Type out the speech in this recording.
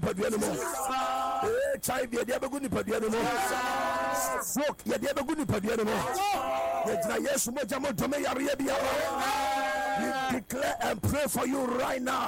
nipadua no mo. HIV ye dia begu nipadua no mo. Stroke ye dia begu nipadua no mo. Ye jina Yesu mo jamo dome yare bia. We declare and pray for you right now.